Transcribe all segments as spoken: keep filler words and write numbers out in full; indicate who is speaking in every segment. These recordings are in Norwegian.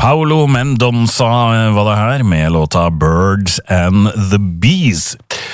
Speaker 1: Paulo Mendonça var det her med låta Birds and the Bees.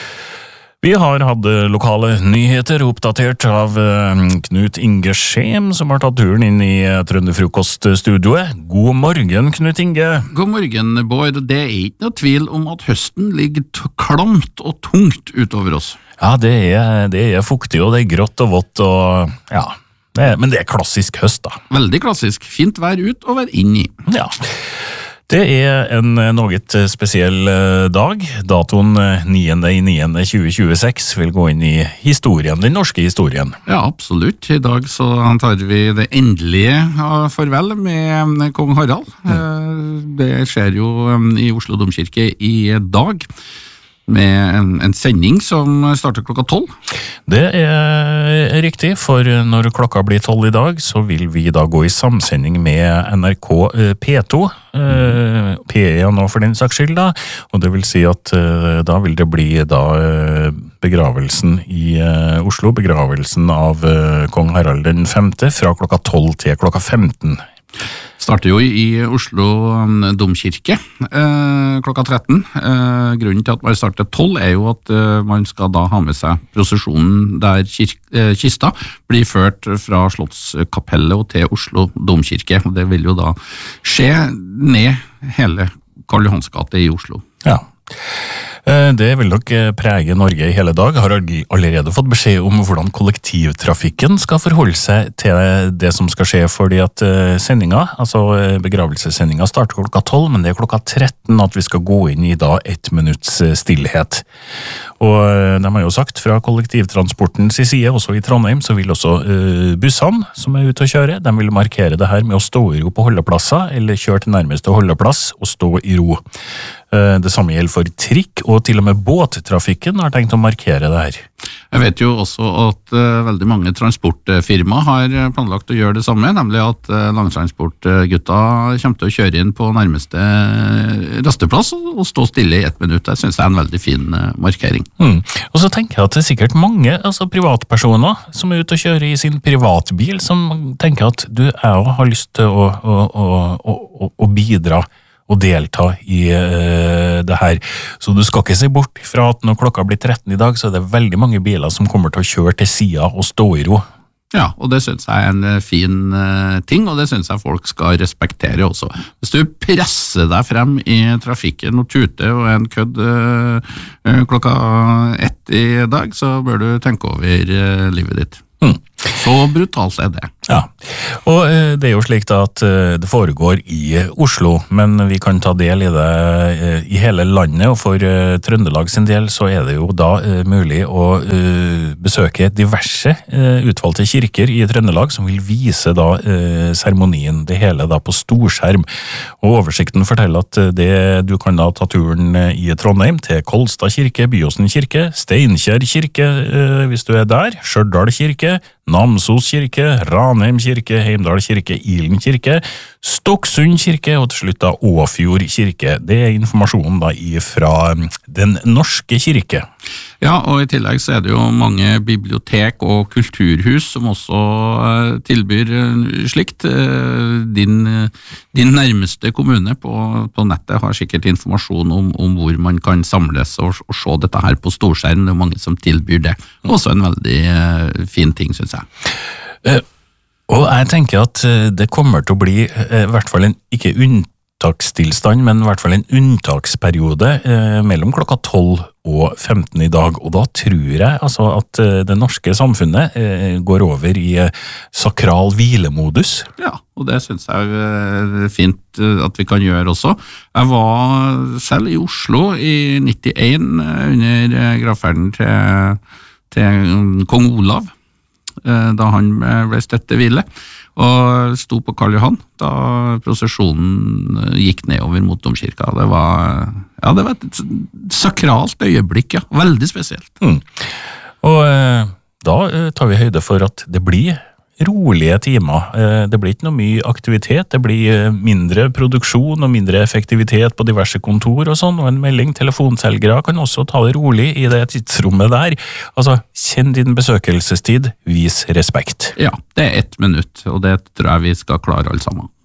Speaker 1: Vi har hatt lokale nyheter oppdatert av Knut Inge Skjem, som har tatt turen inn i Trønderfrokoststudioet. God morgen, Knut Inge.
Speaker 2: God morgen, Bård. Det er ikke noe tvil om at høsten ligger t- klamt og tungt utover oss.
Speaker 1: Ja, det er, det er fuktig, og det er grått og vått, og ja, det er, men det er klassisk høst da.
Speaker 2: Veldig klassisk. Fint vær ut og vær inn i.
Speaker 1: Ja. Det er en noe spesiell dag. Datoen niende i niende tjue tjueseks vil gå inn i historien, den norske historien.
Speaker 2: Ja, absolutt. I dag så tar vi det endelige farvel med kong Harald. Mm. Det skjer jo i Oslo Domkirke i dag, med en, en sending som starter klokka tolv.
Speaker 1: Det er riktig, for når klokka blir tolv i dag, så vil vi da gå i samsending med N R K P to, mm. P én nå for den saks skyld da, og det vil si at da vil det bli da begravelsen i Oslo, begravelsen av kong Harald den femte, fra klokka tolv til klokka femten.
Speaker 2: Starter jo i Oslo Domkirke eh, klokka tretten. Eh, grunnen til at man starter tolv er jo at eh, man skal da ha med seg prosesjonen der kirk, eh, kista blir ført fra Slottskapellet og til Oslo Domkirke. Og det vil jo da skje ned hele Karl Johans gate i Oslo.
Speaker 1: Ja. Det vil nok prege Norge i hele dag. Har allerede fått beskjed om hvordan kollektivtrafikken skal forholde seg til det som skal skje, fordi at sendinga, altså begravelsessendinga starter klokka tolv, men det er klokka tretten at vi skal gå inn i da ett minutts stillhet. Og de har jo sagt fra kollektivtransportens side, også i Trondheim, så vil også bussene som er ute å kjøre, de vil markere det her med å stå i ro på holdeplasser, eller kjøre til nærmeste holdeplass og stå i ro. Det samme gjelder for trikk, og til og med båttrafikken har tenkt å markere det her.
Speaker 2: Jeg vet jo også at uh, veldig mange transportfirmaer har planlagt å gjøre det samme, nemlig at uh, langtransportgutta kommer til å kjøre inn på nærmeste rasteplass og, og stå stille i ett minutt. Jeg synes det er en veldig fin uh, markering.
Speaker 1: Mm. Og så tenker jeg at det er sikkert mange altså privatpersoner som er ute og kjører i sin privatbil, som tenker at du er og har lyst til å, å, å, å, å bidra og delta i uh, det her. Så du skal ikke se bort fra at når klokka blir tretten i dag, så er det veldig mange biler som kommer til å kjøre til siden og stå i ro.
Speaker 2: Ja, og det synes jeg er en fin uh, ting, og det synes jeg folk skal respektere også. Hvis du presser deg frem i trafikken og tuter og en kødd uh, klokka ett i dag, så bør du tenke over uh, livet ditt. Mm. Så brutalt er det.
Speaker 1: Ja, og eh, det er jo slik da at eh, det foregår i Oslo, men vi kan ta del i det eh, i hele landet, og for eh, Trøndelag sin del så er det jo da eh, mulig å eh, besøke diverse eh, utvalgte kirker i Trøndelag som vil vise da eh, seremonien, det hele da på storskjerm. Og oversikten forteller at det, du kan da ta turen i Trondheim til Kolstad kirke, Byåsen kirke, Steinkjer kirke eh, hvis du er der, Stjørdal kirke, Namsos kirke, Ranheim kirke, Heimdal kirke, Ilen kirke, Stokksund kirke og til slutt da Åfjord kirke. Det er informasjonen da fra den norske kirke.
Speaker 2: Ja, og i tillegg så er det jo mange bibliotek og kulturhus som også uh, tilbyr uh, slikt. Uh, din, uh, din nærmeste kommune på, på nettet har sikkert informasjon om, om hvor man kan samles og, og se dette her på storskjerm. Det er mange som tilbyr det. Også en veldig uh, fin ting, synes jeg.
Speaker 1: Uh, og jeg tenker at uh, det kommer til å bli uh, i hvert fall en ikke unntakstilstand, men i hvert fall en unntaksperiode uh, mellom klokka tolv og femten i dag, og da tror jeg altså at uh, det norske samfunnet uh, går over i uh, sakral hvilemodus.
Speaker 2: Ja, og det synes jeg er fint at vi kan gjøre også. Jeg var selv i Oslo i nittien under gravferden til, til kong Olav, da han ble støtte hvile, og sto på Karl Johan da prosesjonen gikk nedover mot Domkirka. Det var, ja, det var et sakralt øyeblikk, ja. Veldig spesielt. Mm.
Speaker 1: Og eh, da tar vi høyde for at det blir rolige timer. Det blir ikke noe mye aktivitet, det blir mindre produksjon og mindre effektivitet på diverse kontor og sånn, og en melding, telefonselgere kan også ta det rolig i det tidsrommet der. Altså, kjenn din besøkelsestid, vis respekt.
Speaker 2: Ja, det er ett minutt, og det tror jeg vi skal klare alle sammen.